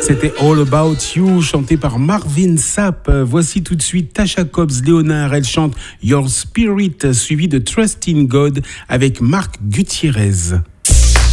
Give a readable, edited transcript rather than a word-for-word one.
C'était All About You, chanté par Marvin Sapp. Voici tout de suite Tasha Cobbs Léonard. Elle chante Your Spirit, suivi de Trust in God avec Marc Gutiérrez.